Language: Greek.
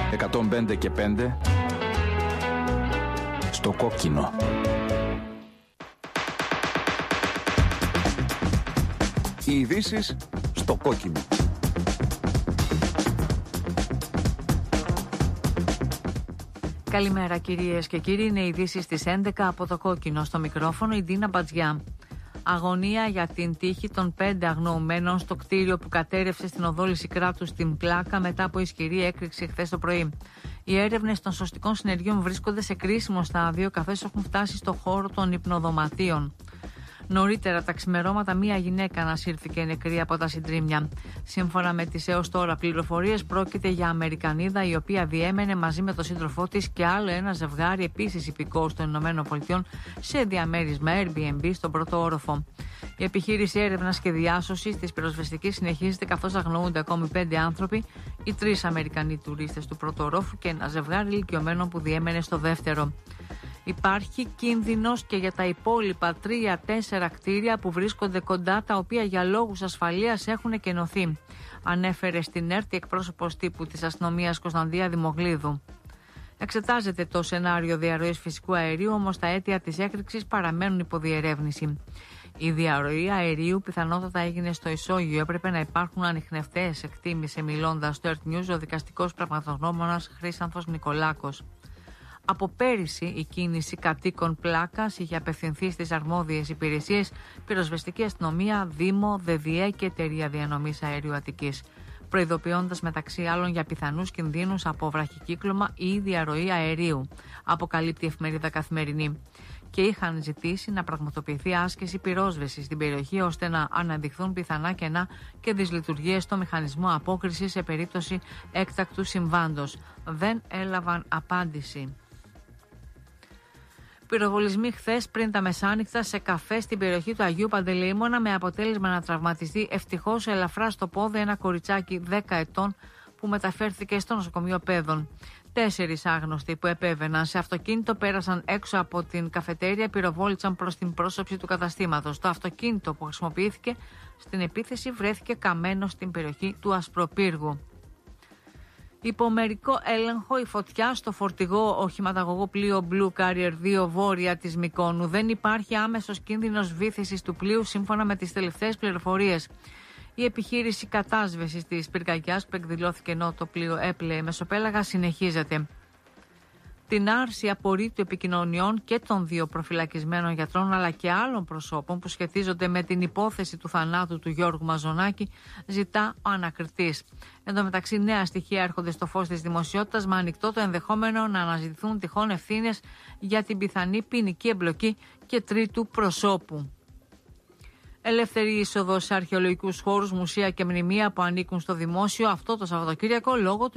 105 και 5 στο κόκκινο. Οι ειδήσεις στο κόκκινο. Καλημέρα κυρίες και κύριοι, είναι οι ειδήσεις στις 11 από το κόκκινο. Στο μικρόφωνο η Ντίνα Μπατζιά. Αγωνία για την τύχη των 5 αγνοωμένων στο κτίριο που κατέρευσε στην οδό Λυσικράτου στην Πλάκα μετά από ισχυρή έκρηξη χθες το πρωί. Οι έρευνες των σωστικών συνεργείων βρίσκονται σε κρίσιμο στάδιο, καθώς έχουν φτάσει στο χώρο των υπνοδωματίων. Νωρίτερα τα ξημερώματα, μία γυναίκα ανασύρθηκε νεκρή από τα συντρίμμια. Σύμφωνα με τις έως τώρα πληροφορίες, πρόκειται για Αμερικανίδα η οποία διέμενε μαζί με τον σύντροφό της και άλλο ένα ζευγάρι επίσης υπηκόους των ΗΠΑ σε διαμέρισμα Airbnb στον πρώτο όροφο. Η επιχείρηση έρευνας και διάσωσης της πυροσβεστικής συνεχίζεται, καθώς αγνοούνται ακόμη 5 άνθρωποι, οι 3 Αμερικανοί τουρίστες του πρώτου ορόφου και ένα ζευγάρι ηλικιωμένων που διέμενε στο δεύτερο. Υπάρχει κίνδυνος και για τα υπόλοιπα 3-4 κτίρια που βρίσκονται κοντά, τα οποία για λόγους ασφαλείας έχουν εκενωθεί, ανέφερε στην ΕΡΤ η εκπρόσωπος τύπου της αστυνομίας Κωνσταντία Δημογλίδου. Εξετάζεται το σενάριο διαρροής φυσικού αερίου, όμως τα αίτια της έκρηξης παραμένουν υποδιερεύνηση. Η διαρροή αερίου πιθανότατα έγινε στο ισόγειο. Έπρεπε να υπάρχουν ανιχνευτές, εκτίμησε μιλώντας στο ERT News ο δικαστικός πραγματογνώμονας Χρήσανθος Νικολάκος. Από πέρυσι η κίνηση κατοίκων Πλάκας είχε απευθυνθεί στις αρμόδιες υπηρεσίες, πυροσβεστική αστυνομία, Δήμο, ΔΔΕ και εταιρεία διανομής αερίου Αττικής, προειδοποιώντας μεταξύ άλλων για πιθανούς κινδύνους από βραχικύκλωμα ή διαρροή αερίου, αποκαλύπτει η εφημερίδα Καθημερινή. Και είχαν ζητήσει να πραγματοποιηθεί άσκηση πυρόσβεσης στην περιοχή, ώστε να αναδειχθούν πιθανά κενά και δυσλειτουργίες στο μηχανισμό απόκρισης σε περίπτωση έκτακτου συμβάντος. Δεν έλαβαν απάντηση. Πυροβολισμοί χθες πριν τα μεσάνυχτα σε καφέ στην περιοχή του Αγίου Παντελεήμωνα, με αποτέλεσμα να τραυματιστεί ευτυχώς ελαφρά στο πόδι ένα κοριτσάκι 10 ετών που μεταφέρθηκε στο νοσοκομείο Πέδων. 4 άγνωστοι που επέβαιναν σε αυτοκίνητο πέρασαν έξω από την καφετέρια, πυροβόλησαν προς την πρόσωψη του καταστήματος. Το αυτοκίνητο που χρησιμοποιήθηκε στην επίθεση βρέθηκε καμένο στην περιοχή του Ασπροπύργου. Υπό μερικό έλεγχο η φωτιά στο φορτηγό οχηματαγωγό πλοίο Blue Carrier 2 βόρεια της Μυκόνου. Δεν υπάρχει άμεσος κίνδυνος βύθισης του πλοίου, σύμφωνα με τις τελευταίες πληροφορίες. Η επιχείρηση κατάσβεσης της πυρκαγιάς που εκδηλώθηκε ενώ το πλοίο έπλεε μεσοπέλαγα συνεχίζεται. Την άρση απορρίτου επικοινωνιών και των 2 προφυλακισμένων γιατρών, αλλά και άλλων προσώπων που σχετίζονται με την υπόθεση του θανάτου του Γιώργου Μαζονάκη, ζητά ο ανακριτής. Εν τω μεταξύ, νέα στοιχεία έρχονται στο φως της δημοσιότητας, με ανοιχτό το ενδεχόμενο να αναζητηθούν τυχόν ευθύνες για την πιθανή ποινική εμπλοκή και τρίτου προσώπου. Ελεύθερη είσοδος σε αρχαιολογικούς χώρους, μουσεία και μνημεία που ανήκουν στο δημόσιο αυτό το Σαββατοκύριακο λόγω του